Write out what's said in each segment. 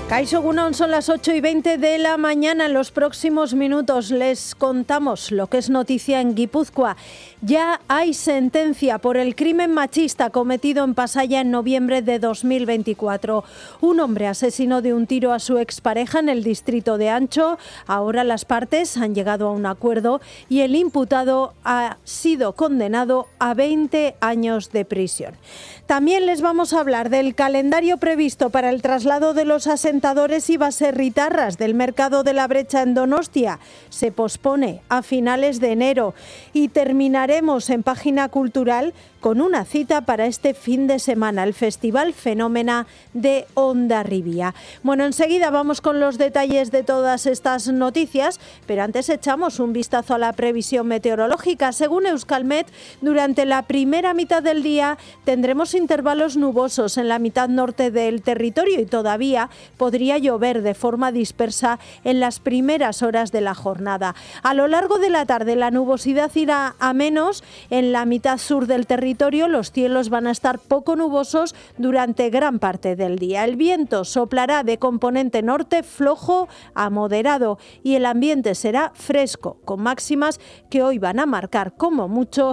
Kaixo Egunon, son las 8:20 de la mañana. En los próximos minutos les contamos lo que es noticia en Guipúzcoa. Ya hay sentencia por el crimen machista cometido en Pasaia en noviembre de 2024. Un hombre asesinó de un tiro a su expareja en el distrito de Ancho. Ahora las partes han llegado a un acuerdo y el imputado ha sido condenado a 20 años de prisión. También les vamos a hablar del calendario previsto para el traslado de los asentadores y baserritarras del mercado de la Brecha en Donostia. Se pospone a finales de enero y terminaremos en Página Cultural con una cita para este fin de semana, el Festival Fenómena de Hondarribia. Bueno, enseguida vamos con los detalles de todas estas noticias, pero antes echamos un vistazo a la previsión meteorológica. Según Euskalmet, durante la primera mitad del día tendremos intervalos nubosos en la mitad norte del territorio y todavía podría llover de forma dispersa en las primeras horas de la jornada. A lo largo de la tarde la nubosidad irá a menos en la mitad sur del territorio. Los cielos van a estar poco nubosos durante gran parte del día. El viento soplará de componente norte flojo a moderado y el ambiente será fresco, con máximas que hoy van a marcar como mucho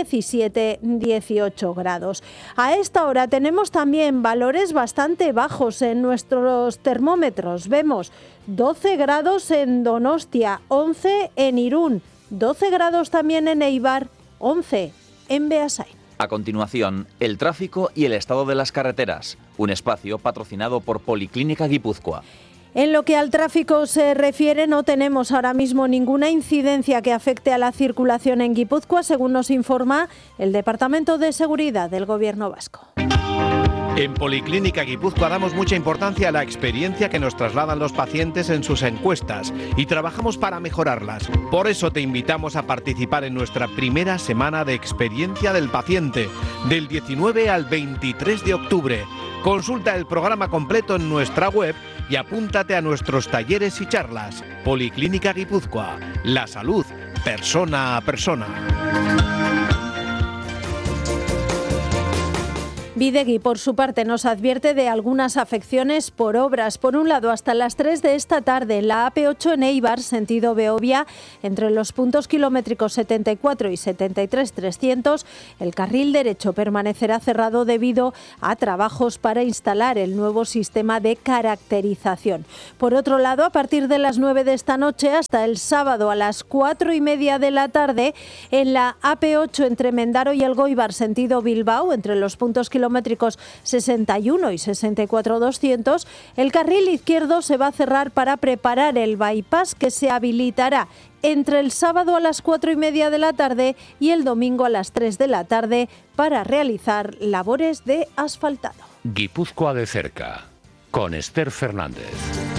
17-18 grados. A esta hora tenemos también valores bastante bajos en nuestros termómetros. Vemos 12 grados en Donostia, 11 en Irún, 12 grados también en Eibar, 11 en Beasain. A continuación, el tráfico y el estado de las carreteras, un espacio patrocinado por Policlínica Guipúzcoa. En lo que al tráfico se refiere, no tenemos ahora mismo ninguna incidencia que afecte a la circulación en Guipúzcoa, según nos informa el Departamento de Seguridad del Gobierno vasco. En Policlínica Guipúzcoa damos mucha importancia a la experiencia que nos trasladan los pacientes en sus encuestas y trabajamos para mejorarlas. Por eso te invitamos a participar en nuestra primera semana de experiencia del paciente, del 19 al 23 de octubre. Consulta el programa completo en nuestra web y apúntate a nuestros talleres y charlas. Policlínica Guipúzcoa, la salud persona a persona. Bidegui, por su parte, nos advierte de algunas afecciones por obras. Por un lado, hasta las 3 de esta tarde, en la AP8 en Eibar, sentido Beovia, entre los puntos kilométricos 74 y 73-300, el carril derecho permanecerá cerrado debido a trabajos para instalar el nuevo sistema de caracterización. Por otro lado, a partir de las 9 de esta noche hasta el sábado a las 4:30 de la tarde, en la AP8 entre Mendaro y Elgoibar, sentido Bilbao, entre los puntos kilométricos 61 y 64-200, el carril izquierdo se va a cerrar para preparar el bypass que se habilitará entre el sábado a las 4:30 de la tarde y el domingo a las 3 de la tarde para realizar labores de asfaltado. Guipúzcoa de cerca, con Esther Fernández.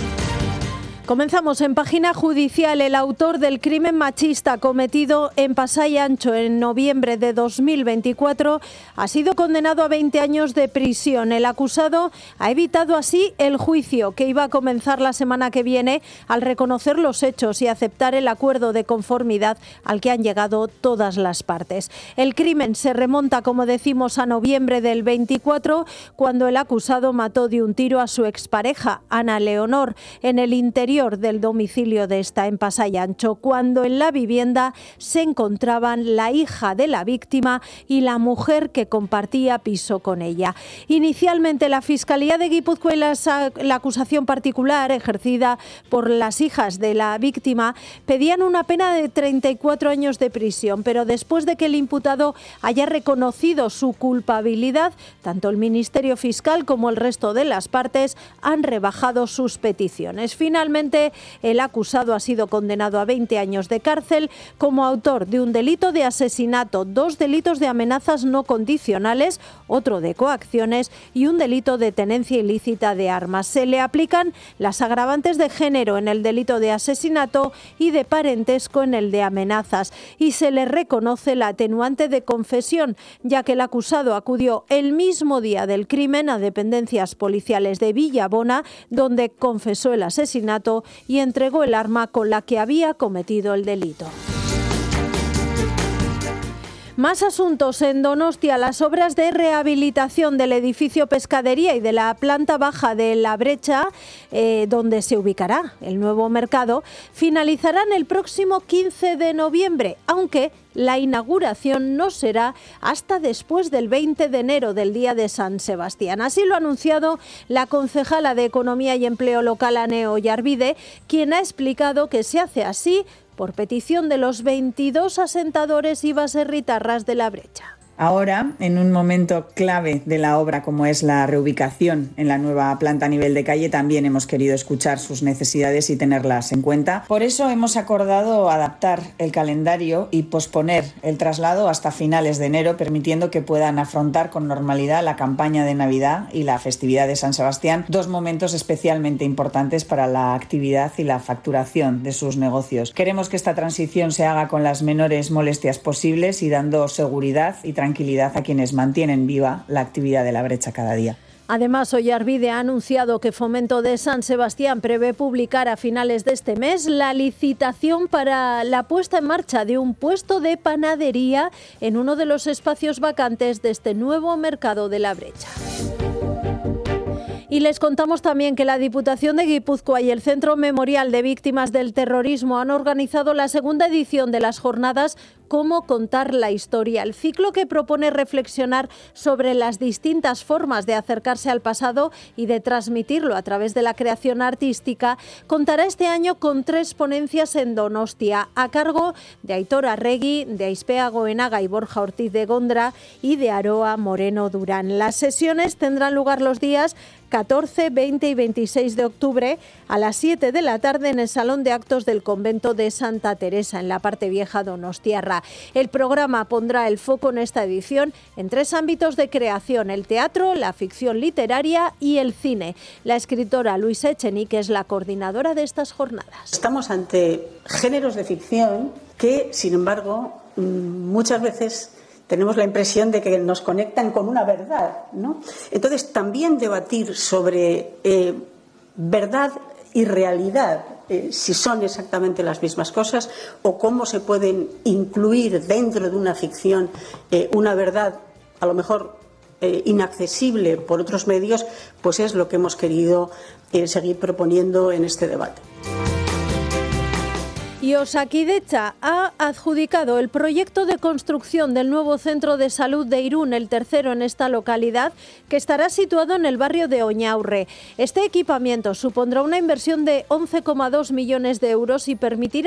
Comenzamos en Página Judicial. El autor del crimen machista cometido en Pasaia Ancho en noviembre de 2024 ha sido condenado a 20 años de prisión. El acusado ha evitado así el juicio que iba a comenzar la semana que viene al reconocer los hechos y aceptar el acuerdo de conformidad al que han llegado todas las partes. El crimen se remonta, como decimos, a noviembre del 24, cuando el acusado mató de un tiro a su expareja, Ana Leonor, en el interior del domicilio de esta en Pasaia Ancho, cuando en la vivienda se encontraban la hija de la víctima y la mujer que compartía piso con ella. Inicialmente la Fiscalía de Guipúzcoa y la acusación particular ejercida por las hijas de la víctima pedían una pena de 34 años de prisión, pero después de que el imputado haya reconocido su culpabilidad, tanto el Ministerio Fiscal como el resto de las partes han rebajado sus peticiones. Finalmente, el acusado ha sido condenado a 20 años de cárcel como autor de un delito de asesinato, 2 delitos de amenazas no condicionales, otro de coacciones y un delito de tenencia ilícita de armas. Se le aplican las agravantes de género en el delito de asesinato y de parentesco en el de amenazas, y se le reconoce la atenuante de confesión, ya que el acusado acudió el mismo día del crimen a dependencias policiales de Villabona, donde confesó el asesinato y entregó el arma con la que había cometido el delito. Más asuntos en Donostia. Las obras de rehabilitación del edificio Pescadería y de la planta baja de La Brecha, donde se ubicará el nuevo mercado, finalizarán el próximo 15 de noviembre, aunque la inauguración no será hasta después del 20 de enero, del día de San Sebastián. Así lo ha anunciado la concejala de Economía y Empleo local, Ane Oyarbide, quien ha explicado que se hace así por petición de los 22 asentadores y baserritarras de La Brecha. Ahora, en un momento clave de la obra como es la reubicación en la nueva planta a nivel de calle, también hemos querido escuchar sus necesidades y tenerlas en cuenta. Por eso hemos acordado adaptar el calendario y posponer el traslado hasta finales de enero, permitiendo que puedan afrontar con normalidad la campaña de Navidad y la festividad de San Sebastián, dos momentos especialmente importantes para la actividad y la facturación de sus negocios. Queremos que esta transición se haga con las menores molestias posibles y dando seguridad y tranquilidad a quienes mantienen viva la actividad de La Brecha cada día. Además, Oyarbide ha anunciado que Fomento de San Sebastián prevé publicar a finales de este mes la licitación para la puesta en marcha de un puesto de panadería en uno de los espacios vacantes de este nuevo mercado de La Brecha. Y les contamos también que la Diputación de Guipúzcoa y el Centro Memorial de Víctimas del Terrorismo han organizado la segunda edición de las jornadas Cómo contar la historia, el ciclo que propone reflexionar sobre las distintas formas de acercarse al pasado y de transmitirlo a través de la creación artística. Contará este año con 3 ponencias en Donostia, a cargo de Aitor Arregui, de Aispea Goenaga y Borja Ortiz de Gondra y de Aroa Moreno Durán. Las sesiones tendrán lugar los días 14, 20 y 26 de octubre a las 7 de la tarde en el Salón de Actos del Convento de Santa Teresa, en la parte vieja donostiarra. El programa pondrá el foco en esta edición en 3 ámbitos de creación: el teatro, la ficción literaria y el cine. La escritora Luisa Echenique es la coordinadora de estas jornadas. Estamos ante géneros de ficción que, sin embargo, muchas veces tenemos la impresión de que nos conectan con una verdad, ¿no? Entonces, también debatir sobre verdad y realidad, si son exactamente las mismas cosas, o cómo se pueden incluir dentro de una ficción una verdad, a lo mejor inaccesible por otros medios, pues es lo que hemos querido seguir proponiendo en este debate. Y Osakidetza ha adjudicado el proyecto de construcción del nuevo centro de salud de Irún, el tercero en esta localidad, que estará situado en el barrio de Oñaurre. Este equipamiento supondrá una inversión de 11,2 millones de euros y permitirá